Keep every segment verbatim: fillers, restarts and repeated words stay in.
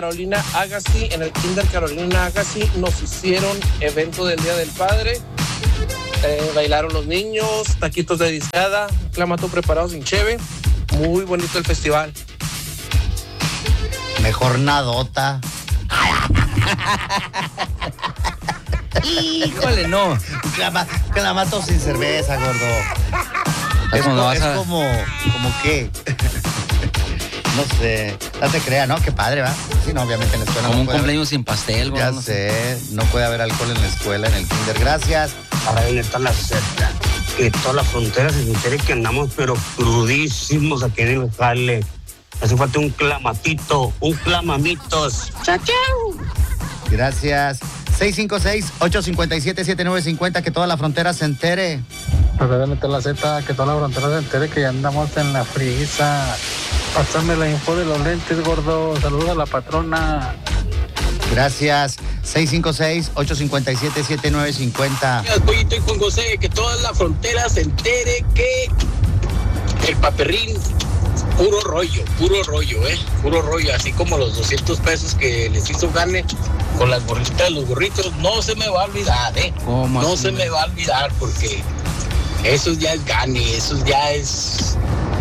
Carolina Agassi, en el Kinder Carolina Agassi nos hicieron evento del Día del Padre. Eh, bailaron los niños, taquitos de discada, clamato preparado sin cheve. Muy bonito el festival. Mejor nadota. Híjole, no. Clama, clamato sin cerveza, gordo. Es, co- es a... como, como qué. No sé, no te creas, ¿no? Qué padre, ¿va? Sí, no, obviamente en la escuela. Como no un puede cumpleaños haber... sin pastel, güey. Ya no sé, no puede haber alcohol en la escuela, en el kinder. Gracias. Para está la cerca. Que toda la frontera se entere que andamos, pero crudísimos aquí en el jale. Hace falta un clamatito, un clamamitos. ¡Chao, chao! Gracias. seis cinco seis, ocho cinco siete, siete nueve cinco cero, que toda la frontera se entere. Para meter la Z, que toda la frontera se entere que ya andamos en la frisa. Pásame la info de los lentes, gordo. Saludos a la patrona. Gracias. seis cinco seis, ocho cinco siete, siete nueve cinco cero. Pollito y Juan José, que toda la frontera se entere que el paperrín, puro rollo, puro rollo, ¿eh? Puro rollo, así como los doscientos pesos que les hizo gane con las gorritas, los gorritos, no se me va a olvidar, ¿eh? ¿Cómo No así? se me va a olvidar porque eso ya es gane, eso ya es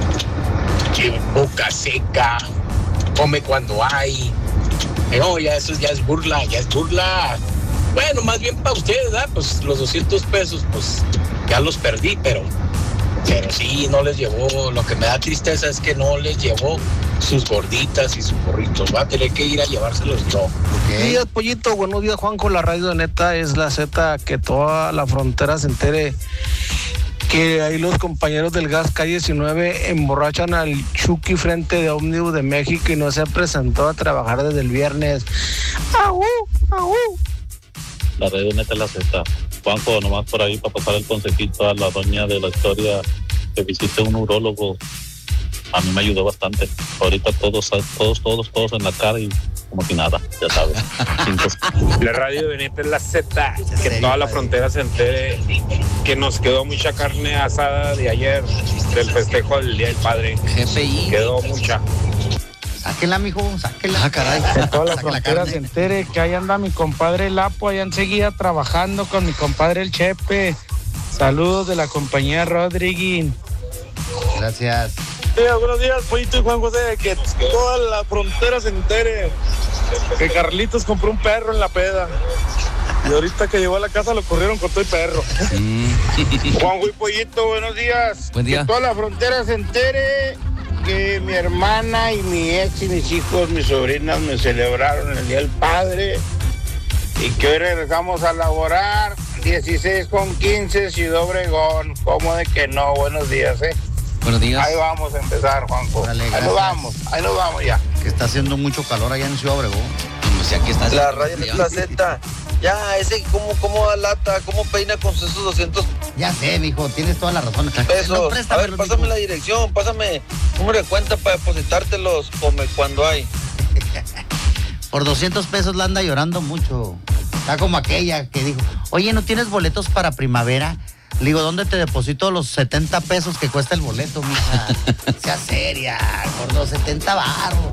eh, boca seca, come cuando hay. No, ya eso ya es burla, ya es burla. Bueno, más bien para ustedes, ¿verdad? Pues los doscientos pesos, pues ya los perdí, pero, pero sí, no les llevó. Lo que me da tristeza es que no les llevó sus gorditas y sus burritos. Va a tener que ir a llevárselos yo. Buenos días, Pollito. Buenos días, Juanjo. La radio de neta es la Z, que toda la frontera se entere que ahí los compañeros del Gas Calle diecinueve emborrachan al Chucky frente de Ómnibus de México y no se presentó a trabajar desde el viernes. ¡Aú! ¡Aú! La radio neta es la Z. Juanjo, nomás por ahí para pasar el consejito a la doña de la historia, que visite un urólogo. A mí me ayudó bastante. Ahorita todos, todos, todos, todos en la cara y como si nada, ya sabes. La radio de neta es la Z, que toda la frontera se entere que nos quedó mucha carne asada de ayer, del festejo del Día del Padre. G P I. Quedó mucha. Sáquela, mijo, sáquela. Ah, caray. Que toda la Saque la frontera carne. se entere que ahí anda mi compadre Lapo, allá enseguida trabajando con mi compadre el Chepe. Saludos de la compañía Rodriguín. Gracias. Sí, buenos días, Pollito y Juan José, que toda la frontera se entere que Carlitos compró un perro en la peda. Y ahorita que llegó a la casa lo corrieron con todo el perro. Mm. Juanjo y Pollito, buenos días. Buen día. Que toda la frontera se entere que mi hermana y mi ex y mis hijos, mis sobrinas me celebraron el Día del Padre y que hoy regresamos a laborar dieciséis con quince Ciudad Obregón. ¿Cómo de que no? Buenos días, ¿eh? Buenos días. Ahí vamos a empezar, Juanjo. Órale, ahí gracias. nos vamos, ahí nos vamos ya. Que está haciendo mucho calor allá en Ciudad Obregón. Pues aquí está. La radio es la Z. Ya, ese, ¿cómo, cómo da lata? ¿Cómo peina con esos doscientos Ya sé, mijo, tienes toda la razón. pesos? No, A ver, préstamelo, pásame mijo. la dirección, pásame número de cuenta para depositártelos come cuando hay. Por doscientos pesos la anda llorando mucho. Está como aquella que dijo, oye, ¿no tienes boletos para primavera? Le digo, ¿dónde te deposito los setenta pesos que cuesta el boleto, mija? Sea seria, gordo, setenta varos.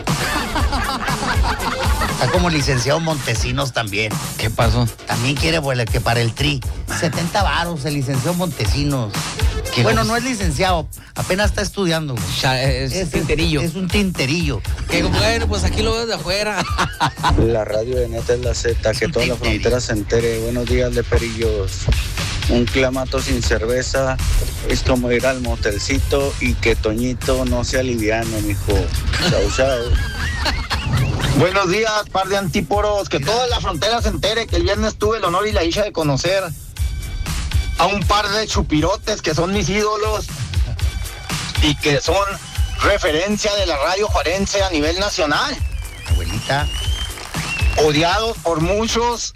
Está como licenciado Montesinos también. ¿Qué pasó? También quiere boleto que para el tri. setenta varos el licenciado Montesinos. Bueno, no es licenciado, apenas está estudiando. Güey. Ya, es, es tinterillo. Es un tinterillo. Que bueno, pues aquí lo veo de afuera. La radio de neta es la Z, que toda la frontera se entere. Buenos días, de Perillos. Un clamato sin cerveza es como ir al motelcito y que Toñito no se aliviane, mijo. Chau, chau. Buenos días, par de antíporos. Que toda la frontera se entere que el viernes tuve el honor y la dicha de conocer a un par de chupirotes que son mis ídolos y que son referencia de la radio juarense a nivel nacional. Abuelita. Odiados por muchos,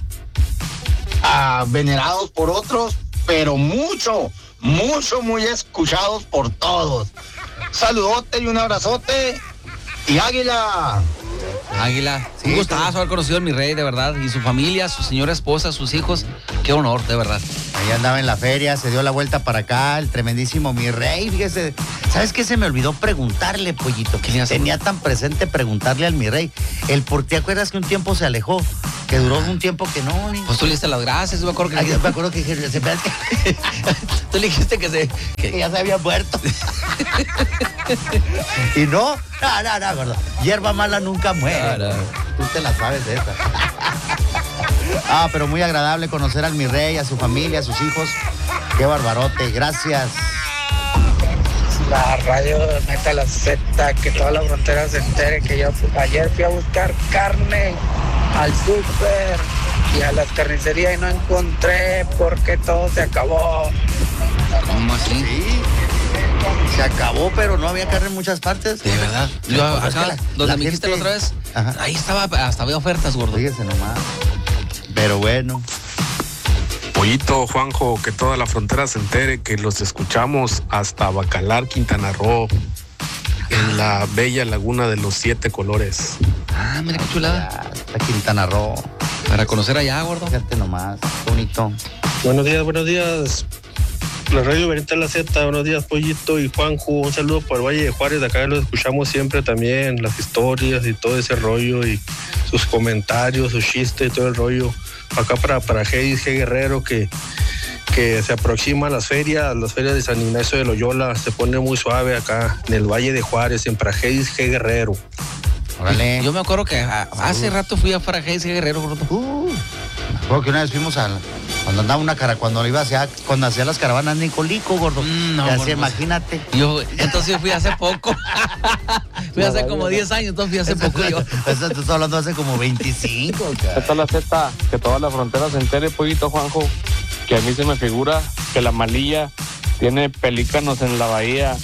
ah, venerados por otros, pero mucho, mucho, muy escuchados por todos. Saludote y un abrazote y águila. Águila. Sí, un gustazo pero- haber conocido a mi rey, de verdad. Y su familia, su señora esposa, sus hijos. Qué honor, de verdad. Ahí andaba en la feria, se dio la vuelta para acá, el tremendísimo mi rey, fíjese. ¿Sabes qué? Se me olvidó preguntarle, Pollito. ¿Qué le hace? Tenía tan presente preguntarle al mi rey. El por ¿te acuerdas que un tiempo se alejó? Que duró un tiempo que no. Ni... Pues tú le diste las gracias, me acuerdo que... Ay, me acuerdo que dije, se me hace que, Tú le dijiste que se... que Que... ya se había muerto. Y no, no, no, no, gordo. Hierba mala nunca muere. No, no. Tú te la sabes de esa. Ah, pero muy agradable conocer al mi rey, a su familia, a sus hijos. Qué barbarote, gracias. La radio Neta La Z, que toda la frontera se entere que yo ayer fui a buscar carne al súper y a las carnicerías y no encontré porque todo se acabó. ¿Cómo así? Sí. Se acabó, pero no había carne en muchas partes. De verdad. Yo Pues es acá, que la- donde la me dijiste la gente- otra vez, Ajá. ahí estaba, hasta había ofertas, gordo. Fíjese nomás. Pero bueno. Pollito, Juanjo, que toda la frontera se entere que los escuchamos hasta Bacalar, Quintana Roo, en la bella laguna de los siete colores. Ah, mira qué chulada. Ya, está Quintana Roo. Para conocer allá, gordo. Fíjate nomás, qué bonito. Buenos días, buenos días. La radio Benita La Z, buenos días, Pollito y Juanjo. Un saludo por el Valle de Juárez, de acá lo escuchamos siempre también, las historias y todo ese rollo y sus comentarios, sus chistes y todo el rollo. Acá para, para G G Guerrero, que, que se aproximan las ferias, las ferias de San Ignacio de Loyola, se pone muy suave acá en el Valle de Juárez, en Prajeis G Guerrero. Órale. Yo me acuerdo que a- hace rato fui a Farajeis Guerrero, gordo. Uh, me acuerdo que una vez fuimos a cuando andaba una cara, cuando iba hacia, cuando hacía las caravanas Nicolico, gordo. Mm, no, Y así, gordo. imagínate. Yo, entonces yo fui hace poco. Fui hace como diez años, entonces fui hace poco yo. Eso te estoy hablando hace como veinticinco, cara. Esta es la Z, que toda la frontera se entere, Pollito, Juanjo, que a mí se me figura que la malilla tiene pelícanos en la bahía.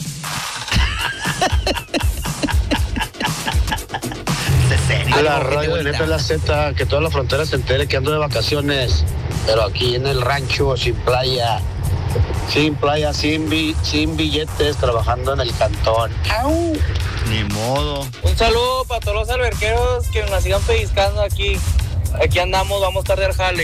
La radio de Neta La Z, que toda la frontera se entere que ando de vacaciones, pero aquí en el rancho, sin playa, sin playa, sin, bi- sin billetes, trabajando en el cantón. ¡Au! Ni modo. Un saludo para todos los alberqueros que nos sigan pellizcando aquí. Aquí andamos, vamos tarde al jale.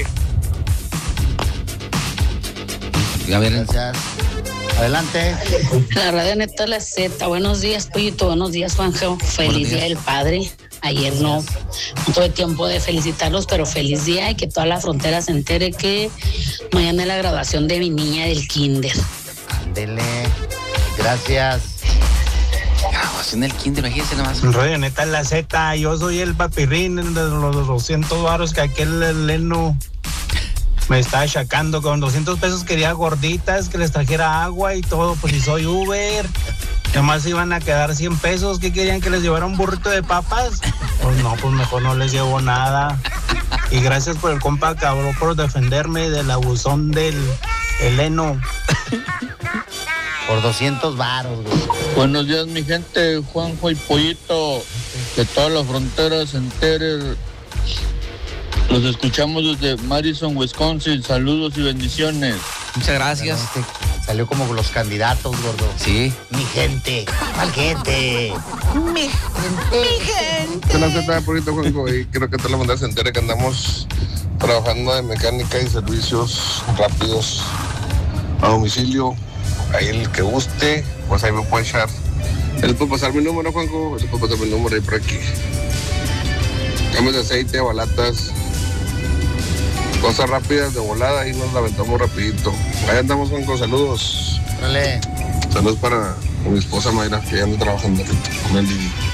A ver, Gracias. Adelante. La radio Neta La Z, buenos días, Pollito, buenos días, Juanjo. Feliz Buenos Día días. del Padre. Ayer no, no tuve tiempo de felicitarlos, pero feliz día y que toda la frontera se entere que mañana es la graduación de mi niña del kinder. Ándele. Gracias. graduación del kinder, imagínense nomás. Radio Neta La Z, yo soy el papirrín de los doscientos varos que aquel Leno me está achacando. Con doscientos pesos quería gorditas, que les trajera agua y todo, pues si soy Uber. Nomás iban a quedar cien pesos, ¿qué querían? ¿Que les llevara un burrito de papas? Pues no, pues mejor no les llevo nada. Y gracias por el compa que habló por defenderme del abusón del Eleno. Por doscientos varos, güey. Buenos días, mi gente, Juanjo y Pollito, que toda la frontera se entere. Los escuchamos desde Madison, Wisconsin. Saludos y bendiciones. Muchas gracias. Salió como los candidatos, gordo. Sí. Mi gente, ¿cuál gente? Mi gente. Se la Z de Pollito, Juanjo, y creo que toda la frontera se entere que andamos trabajando de mecánica y servicios rápidos a domicilio. Ahí el que guste, pues ahí me puede echar. Él puede pasar mi número, Juanjo, él puede pasar mi número ahí por aquí. Cambios de aceite, balatas, cosas rápidas de volada, ahí nos la aventamos rapidito. Ahí andamos, Juanjo, saludos. Dale. Saludos para mi esposa Mayra, que ya anda trabajando con el Didi.